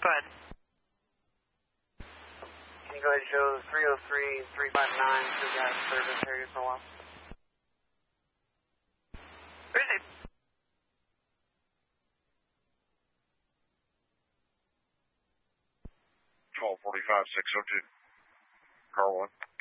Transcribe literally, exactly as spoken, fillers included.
ahead. Can you go ahead and show three oh three, three five nine to that service area for a while? Receive. twelve forty-five, six oh two. Car one.